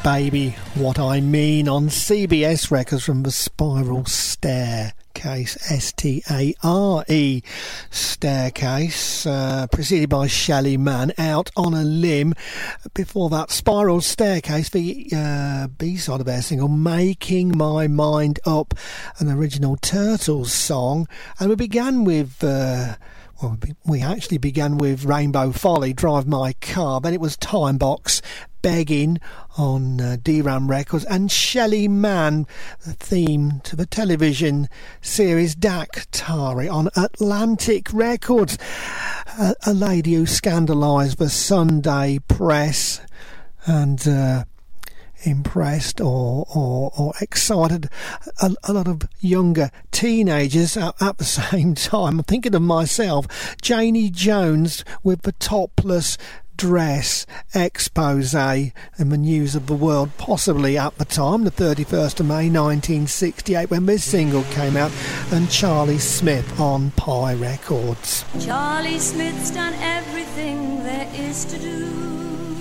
Baby What I Mean on CBS Records from the Spiral Staircase, S-T-A-R-E Staircase, preceded by Shelly Manne, Out on a Limb. Before that, Spiral Staircase, the B-side of their single Making My Mind Up, an original Turtles song. And we began with we actually began with Rainbow Folly, Drive My Car. Then it was Timebox, Begging on D-Ram Records, and Shelly Manne, the theme to the television series Daktari on Atlantic Records. A lady who scandalised the Sunday press and impressed or excited a lot of younger teenagers at the same time. I'm thinking of myself, Janie Jones with the topless dress expose in the news of the world, possibly at the time, the 31st of May 1968, when this single came out, and Charlie Smith on Pie Records. Charlie Smith's done everything there is to do.